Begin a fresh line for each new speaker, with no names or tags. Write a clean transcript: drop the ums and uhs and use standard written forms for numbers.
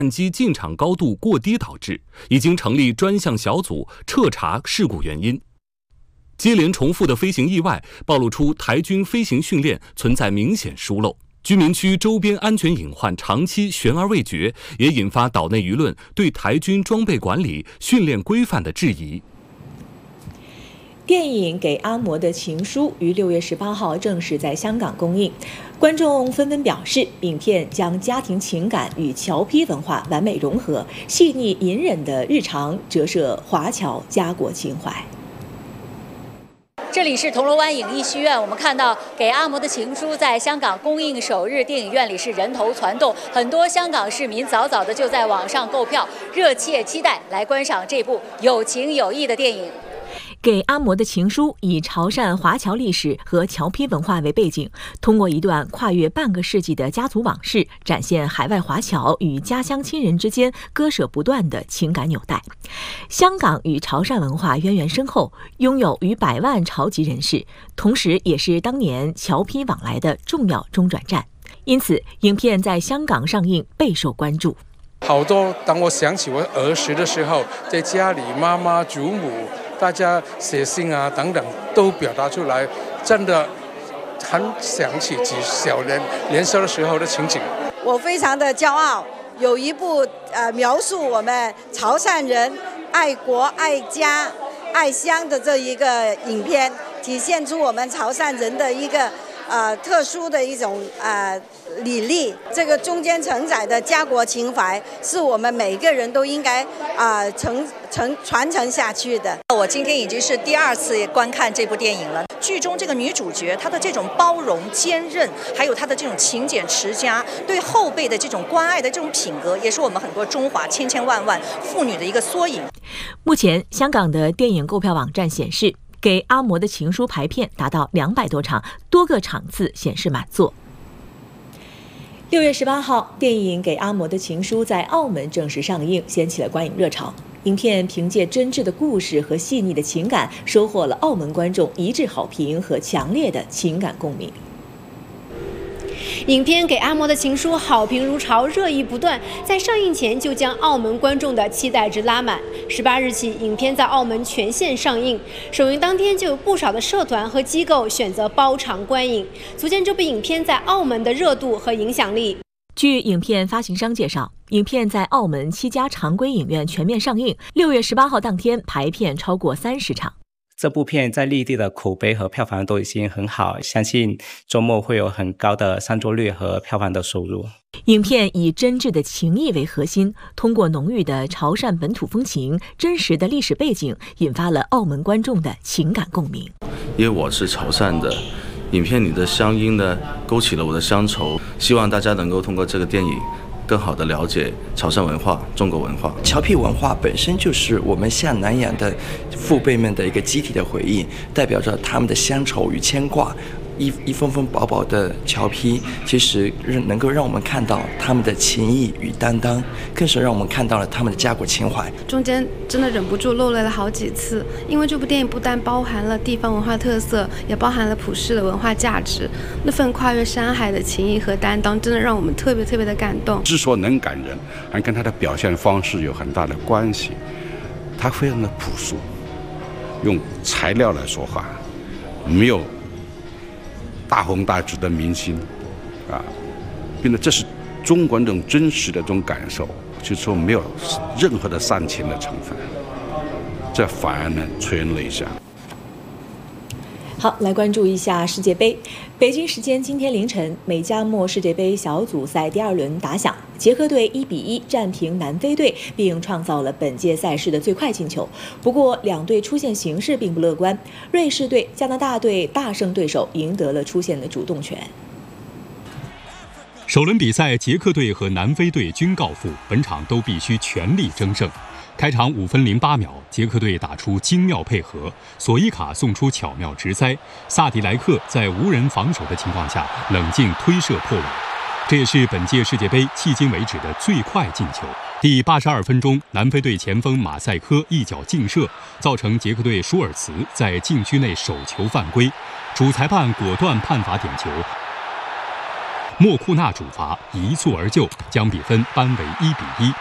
机进场高度过低导致，已经成立专项小组彻查事故原因。接连重复的飞行意外暴露出台军飞行训练存在明显疏漏，居民区周边安全隐患长期悬而未决，也引发岛内舆论对台军装备管理、训练规范的质疑。
电影《给阿嬷的情书》于6月18号正式在香港公映，观众纷纷表示，影片将家庭情感与侨批文化完美融合，细腻隐忍的日常折射华侨家国情怀。
这里是铜锣湾影艺剧院，我们看到《给阿嬷的情书》在香港公映首日，电影院里是人头攒动，很多香港市民早早的就在网上购票，热切期待来观赏这部有情有义的电影。
给阿嬷的情书以潮汕华侨历史和侨批文化为背景，通过一段跨越半个世纪的家族往事，展现海外华侨与家乡亲人之间割舍不断的情感纽带。香港与潮汕文化渊源深厚，拥有逾100万潮籍人士，同时也是当年侨批往来的重要中转站。因此，影片在香港上映备受关注。
好多当我想起我儿时的时候，在家里妈妈祖母大家写信啊等等都表达出来，真的很想起小年少的时候的情景。
我非常的骄傲，有一部描述我们潮汕人爱国爱家爱乡的这一个影片，体现出我们潮汕人的一个特殊的一种履历，这个中间承载的家国情怀，是我们每个人都应该传承下去的。
我今天已经是第2次观看这部电影了。剧中这个女主角，她的这种包容、坚韧，还有她的这种勤俭持家，对后辈的这种关爱的这种品格，也是我们很多中华千千万万妇女的一个缩影。
目前，香港的电影购票网站显示，给阿嬷的情书排片达到200多场，多个场次显示满座。6月18号，电影《给阿嬷的情书》在澳门正式上映，掀起了观影热潮。影片凭借真挚的故事和细腻的情感，收获了澳门观众一致好评和强烈的情感共鸣。
影片《给阿嬷的情书》好评如潮，热议不断，在上映前就将澳门观众的期待值拉满。18日起，影片在澳门全线上映，首映当天就有不少的社团和机构选择包场观影，足见这部影片在澳门的热度和影响力。
据影片发行商介绍，影片在澳门7家常规影院全面上映，6月18号当天排片超过30场。
这部片在内地的口碑和票房都已经很好，相信周末会有很高的上座率和票房的收入。
影片以真挚的情谊为核心，通过浓郁的潮汕本土风情、真实的历史背景，引发了澳门观众的情感共鸣。
因为我是潮汕的，影片里的乡音呢，勾起了我的乡愁，希望大家能够通过这个电影更好地了解潮汕文化、中国文化。
侨批文化本身就是我们下南洋的父辈们的一个集体的回忆，代表着他们的乡愁与牵挂。一封封薄薄的侨批，其实能够让我们看到他们的情谊与担当，更是让我们看到了他们的家国情怀。
中间真的忍不住落泪了好几次，因为这部电影不但包含了地方文化特色，也包含了普世的文化价值，那份跨越山海的情谊和担当，真的让我们特别特别的感动。
之所以能感人，还跟他的表现方式有很大的关系。他非常的朴素，用材料来说话，没有大红大紫的明星并且这是中国人这种真实的这种感受，就是说没有任何的煽情的成分，这反而能催人泪下。
好，来关注一下世界杯。北京时间今天凌晨，美加墨世界杯小组赛第2轮打响，捷克队1-1战平南非队，并创造了本届赛事的最快进球。不过，两队出线形势并不乐观，瑞士队、加拿大队大胜对手，赢得了出线的主动权。
首轮比赛，捷克队和南非队均告负，本场都必须全力争胜。开场5分08秒，捷克队打出精妙配合，索伊卡送出巧妙直塞，萨迪莱克在无人防守的情况下冷静推射破网，这也是本届世界杯迄今为止的最快进球。第82分钟，南非队前锋马赛科一脚劲射，造成捷克队舒尔茨在禁区内手球犯规，主裁判果断判罚点球。 莫库纳主罚，一蹴而就，将比分扳为1比1。